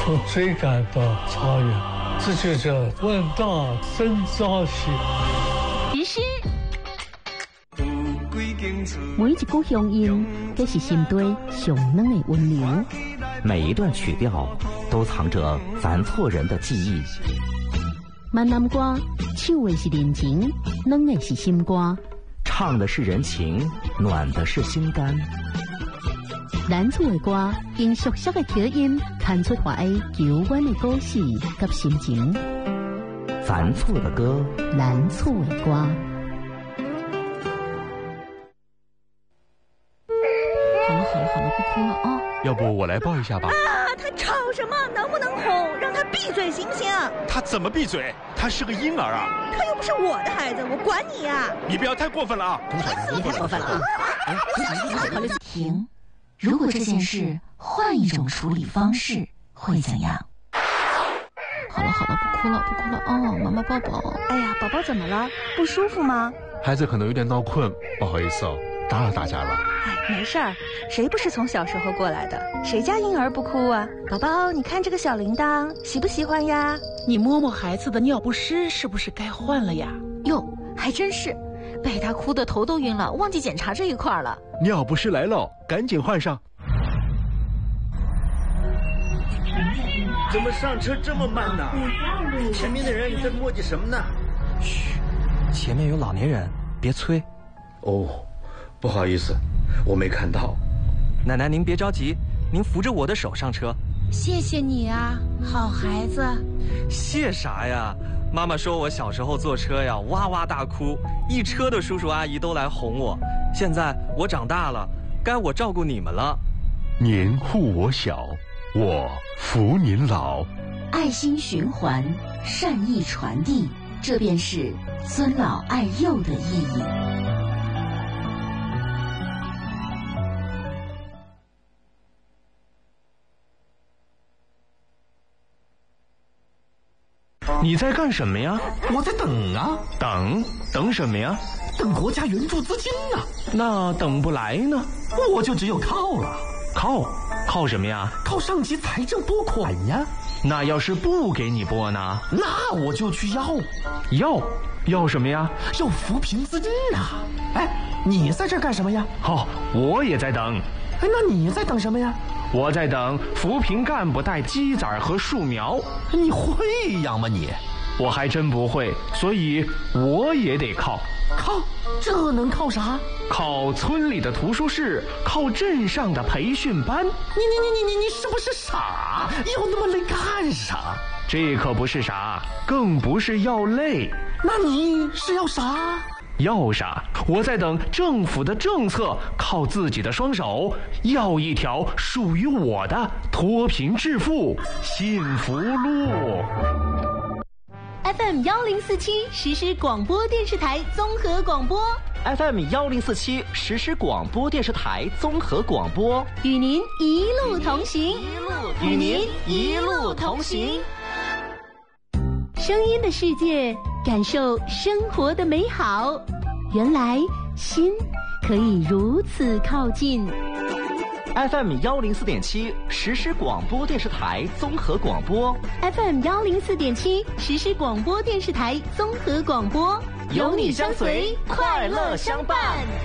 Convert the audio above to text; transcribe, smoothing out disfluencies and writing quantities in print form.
从追赶到超越，这就叫万大深造型。 其实，每一句乡音，皆是心底上软的温柔。 每一段曲调都藏着咱错人的记忆。 闽南歌唱的是人情，软的是心歌， 唱的是人情，暖的是心肝。 咱厝的歌用熟悉的口音，看出我的久远的故事和心情。 咱厝的歌， 咱厝的歌。好了，不哭了啊！ 要不我来抱一下吧。 他吵什么？能不能哄？让他闭嘴行不行？ 他怎么闭嘴？他是个婴儿啊！ 他又不是我的孩子，我管你呀！ 你不要太过分了啊！ 你太过分了！停！如果这件事换一种处理方式，会怎样？好了，不哭了哦，妈妈抱抱。 哎呀，宝宝怎么了？不舒服吗？ 孩子可能有点闹困，不好意思哦，打扰大家了。 没事儿，谁不是从小时候过来的？谁家婴儿不哭啊？宝宝，你看这个小铃铛，喜不喜欢呀？ 你摸摸孩子的尿不湿，是不是该换了呀？ 哟，还真是，被他哭得头都晕了，忘记检查这一块了。 尿不湿来了，赶紧换上。 怎么上车这么慢呢？前面的人在磨叽什么呢？ 嘘，前面有老年人，别催。 哦，不好意思，我没看到。 奶奶您别着急，您扶着我的手上车。 谢谢你啊，好孩子。 谢啥呀？妈妈说我小时候坐车呀，哇哇大哭，一车的叔叔阿姨都来哄我。现在我长大了，该我照顾你们了。 您护我小，我扶您老。 爱心循环，善意传递，这便是尊老爱幼的意义。 你在干什么呀？ 我在等啊。 等什么呀？ 等国家援助资金啊。 那等不来呢？ 我就只有靠了。 靠什么呀？ 靠上级财政拨款呀。 那要是不给你拨呢？ 那我就去要什么呀？ 要扶贫资金啊。哎，你在这干什么呀？ 我也在等。 哎，那你在等什么呀？ 我在等扶贫干部带鸡仔和树苗。 你会养吗你？ 我还真不会，所以我也得靠。 这能靠啥？ 靠村里的图书室，靠镇上的培训班。 你是不是傻？要那么累干啥？ 这可不是傻，更不是要累。 那你是要啥？ 要啥？我在等政府的政策，靠自己的双手，要一条属于我的脱贫致富幸福路。 FM 1047实时广播电视台综合广播。 FM 1047实时广播电视台综合广播， 与您一路同行， 与您一路同行。 声音的世界，感受生活的美好。原来心可以如此靠近。 FM 104.7实时广播电视台综合广播。 FM 104.7实时广播电视台综合广播， 有你相随，快乐相伴。